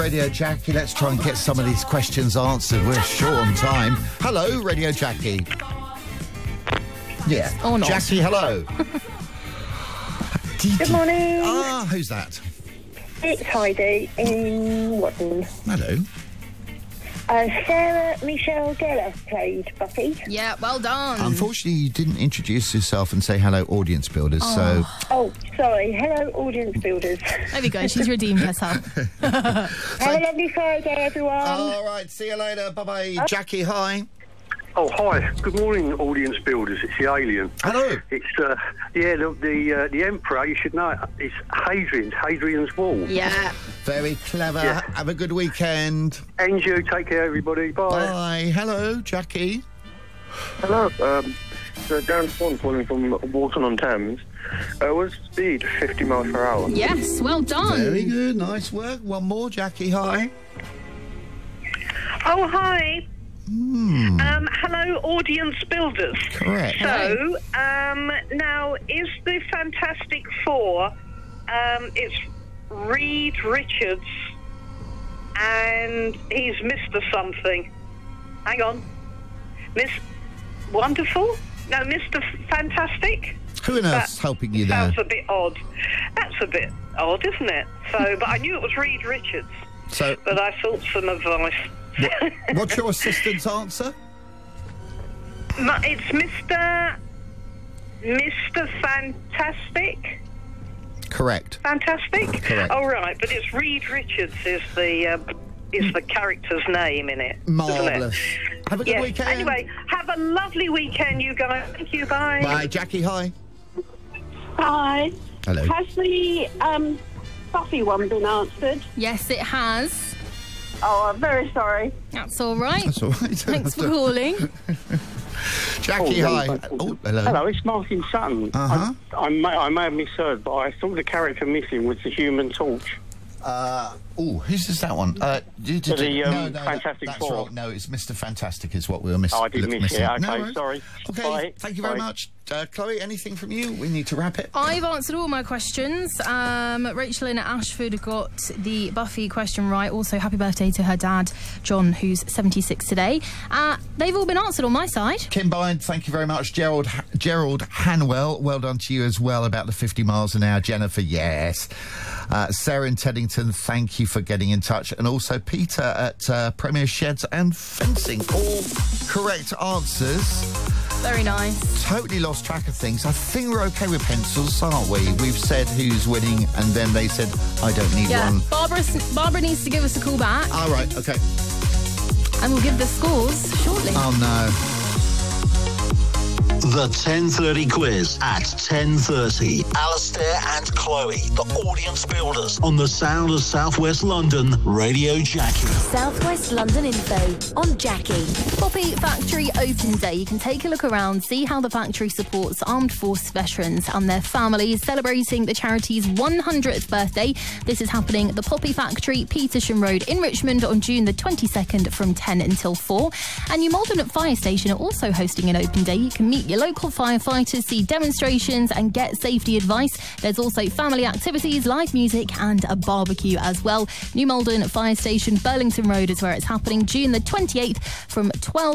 Radio Jackie, let's try and get some of these questions answered. We're short on time. Hello, Radio Jackie. Yeah. Or not. Jackie, hello. Good morning. Ah, who's that? It's Heidi in Watton. Hello. Sarah Michelle Gellar played Buffy. Yeah, well done. Unfortunately, you didn't introduce yourself and say hello, audience builders, so... Oh, sorry. Hello, audience builders. There we go. She's redeemed herself. Have a lovely Friday, everyone. All right, see you later. Bye-bye. Jackie, hi. Oh, hi. Good morning, audience builders. It's the alien. Hello. It's, the Emperor, you should know, it's Hadrian's Wall. Yeah. Very clever. Yeah. Have a good weekend. And you, take care, everybody. Bye. Bye. Hello, Jackie. Hello, Darren Swan calling from Walton-on-Thames. Was speed 50 miles per hour? Yes, well done. Very good. Nice work. One more, Jackie. Hi. Oh, hi. Hello, audience builders. Correct. So, now, is the Fantastic Four, it's Reed Richards, and he's Mr. Something. Hang on. Miss Wonderful? No, Mr. Fantastic? Who on earth's helping you there? Sounds a bit odd. That's a bit odd, isn't it? So, but I knew it was Reed Richards, So, but I thought some advice. what's your assistant's answer? It's Mr. Fantastic. Correct. Fantastic. Correct. Oh, right, but it's Reed Richards is the character's name in it. Marvellous. Isn't it? Have a good Yeah. weekend. Anyway, have a lovely weekend, you guys. Thank you. Bye. Bye. Jackie, hi. Hi. Hello. Has the Buffy one been answered? Yes, it has. Oh, I'm very sorry. That's all right. That's all right. Thanks for calling. Jackie, hi. Oh, hello. Hello, it's Martin Sutton. Uh-huh. I may have misheard, but I thought the character missing was the Human Torch. Who's that one? The Fantastic that's Four. Right. No, it's Mr. Fantastic is what we were missing. Oh, I did miss it. Okay, No, sorry. Okay, Bye. thank you very Bye. much. Chloe, anything from you? We need to wrap it. I've answered all my questions. Rachel in Ashford got the Buffy question right. Also, happy birthday to her dad, John, who's 76 today. They've all been answered on my side. Kim Bind, thank you very much. Gerald Hanwell, well done to you as well about the 50 miles an hour. Jennifer, yes. Sarah in Teddington, thank you for getting in touch. And also Peter at Premier Sheds and Fencing. All correct answers. Very nice. Totally lost track of things. I think we're okay with pencils, aren't we? We've said who's winning, and then they said, I don't need Yeah, one. Barbara needs to give us a call back, All right, okay. and we'll give the scores shortly. Oh, no. The 10:30 quiz at 10:30. Alistair and Chloe, the audience builders, on the sound of Southwest London, Radio Jackie. Southwest London info on Jackie. Poppy Factory Open Day. You can take a look around, see how the factory supports armed force veterans and their families, celebrating the charity's 100th birthday. This is happening at the Poppy Factory, Petersham Road in Richmond on June the 22nd from 10 until 4. And New Malden Fire Station are also hosting an open day. You can meet your local firefighters, see demonstrations and get safety advice. There's also family activities, live music and a barbecue as well. New Malden Fire Station, Burlington Road is where it's happening, June the 28th from 12